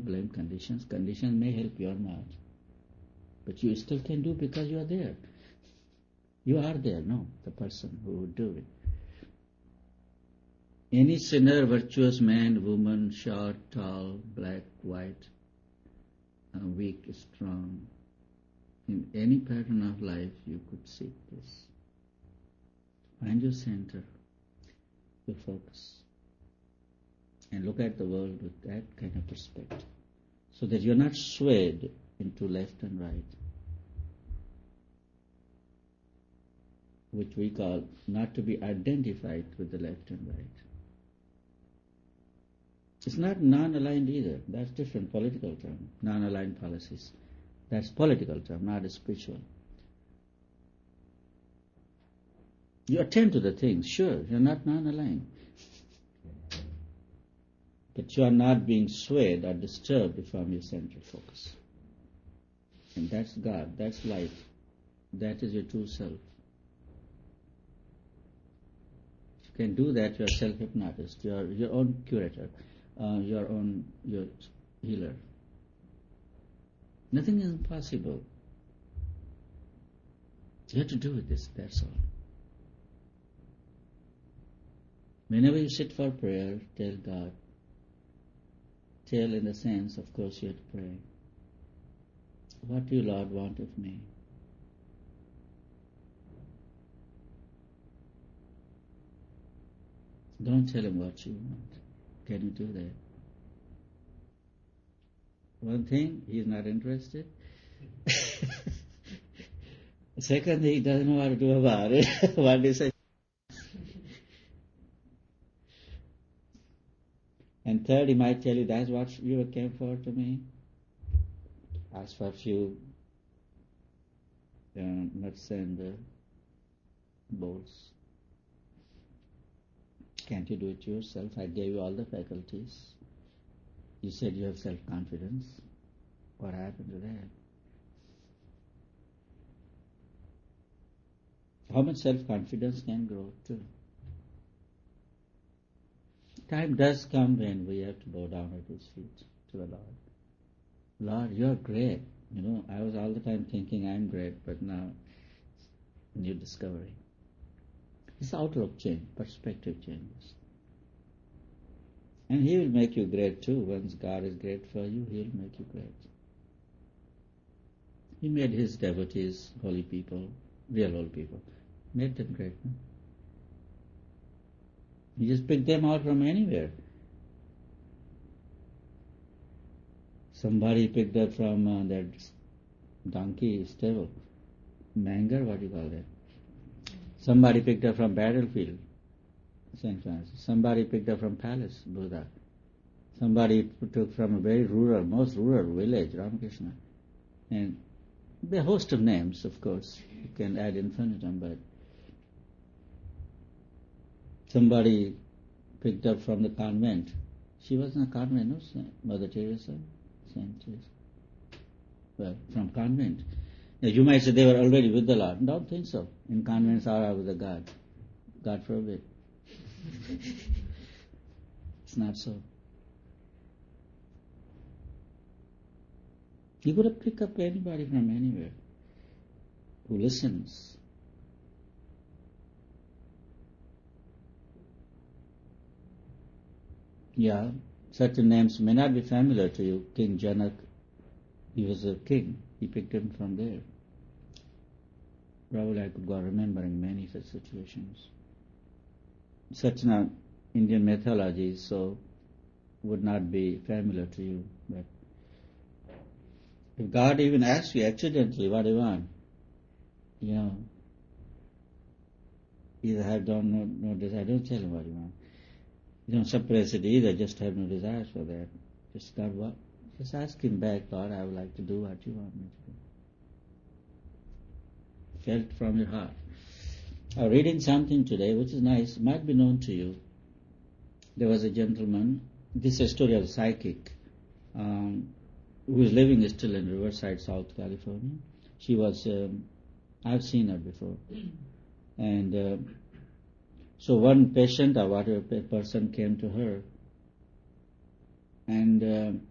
blame conditions. Conditions may help you or not. But you still can do because you are there. You are there, no, the person who would do it. Any sinner, virtuous man, woman, short, tall, black, white, weak, strong, in any pattern of life you could seek this. Find your center, your focus, and look at the world with that kind of perspective, so that you're not swayed into left and right, which we call not to be identified with the left and right. It's not non-aligned either. That's different political term. Non-aligned policies. That's political term, not a spiritual. You attend to the things, sure, you're not non-aligned. But you are not being swayed or disturbed from your central focus. And that's God, that's life. That is your true self. If you can do that, you're self-hypnotist, you're your own curator, your healer. Nothing is impossible. You have to do with this, that's all. Whenever you sit for prayer, tell God. Tell in the sense, of course, you have to pray. What do you, Lord, want of me? Don't tell him what you want. Can you do that? One thing, he is not interested. Second thing, he doesn't know what to do about it. What is it? And third, he might tell you, that's what you came for to me. Ask for a few nuts and bolts. Can't you do it yourself? I gave you all the faculties. You said you have self-confidence. What happened to that? How much self-confidence can grow too? Time does come when we have to bow down at His feet to the Lord. Lord, you're great. I was all the time thinking I'm great, but now new discovery. His outlook change, perspective changes. And He will make you great too. Once God is great for you, He will make you great. He made His devotees, holy people, real holy people, made them great. No? He just picked them out from anywhere. Somebody picked up from that donkey stable. Manger, what do you call that? Somebody picked up from battlefield, St. Francis. Somebody picked up from palace, Buddha. Somebody took from a very most rural village, Ramakrishna. And a host of names, of course. You can add infinitum, but somebody picked up from the convent. She was in a convent, no? Mother Teresa, Saint Teresa. Well, from convent. Now you might say they were already with the Lord. Don't think so. In convents are with the God. God forbid. It's not so. You could have picked up anybody from anywhere who listens. Yeah, certain names may not be familiar to you. King Janak, he was a king. He picked him from there. Probably I could go remembering many such situations. Such an Indian mythology, so would not be familiar to you. But if God even asks you accidentally, what do you want? Either have no desire, don't tell him what you want. Don't suppress it either, just have no desires for that. Just God, what? Just ask Him back, Lord, I would like to do what you want me to do. Felt from your heart. I was reading something today which is nice, might be known to you. There was a gentleman, this is a story of a psychic, who is living still in Riverside, South California. She was, I've seen her before. And so one patient or whatever person came to her, and